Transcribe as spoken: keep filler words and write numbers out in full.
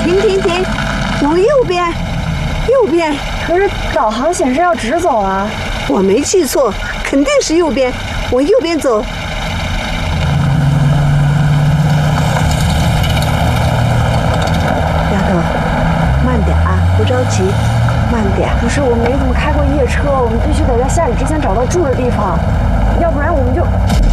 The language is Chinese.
停停停，往右边，右边。 可是导航显示要直走啊。 我没记错，肯定是右边，往右边走。丫头，慢点啊，不着急，慢点。 不是，我没怎么开过夜车，我们必须得在下雨之前找到住的地方，要不然我们就。